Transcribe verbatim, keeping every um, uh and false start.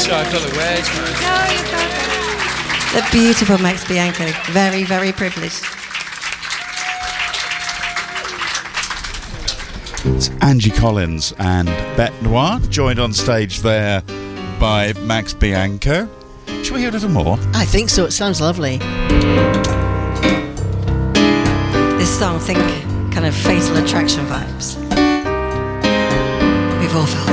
sorry, I've got the words, man. No, you're perfect. The beautiful Max Bianco. Very, very privileged. It's Angie Collins and Bette Noir, joined on stage there by Max Bianco. Shall we hear a little more? I think so. It sounds lovely. This song, think kind of Fatal Attraction vibes. We've all felt